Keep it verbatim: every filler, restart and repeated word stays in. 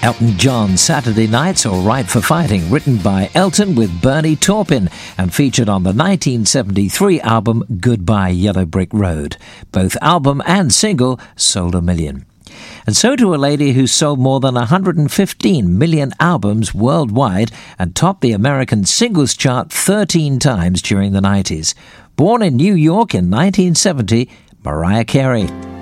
Elton John, Saturday Night's All Right for Fighting, written by Elton with Bernie Taupin and featured on the nineteen seventy-three album Goodbye Yellow Brick Road. Both album and single sold a million. And so to a lady who sold more than one hundred fifteen million albums worldwide and topped the American singles chart thirteen times during the nineties. Born in New York in nineteen seventy, Mariah Carey.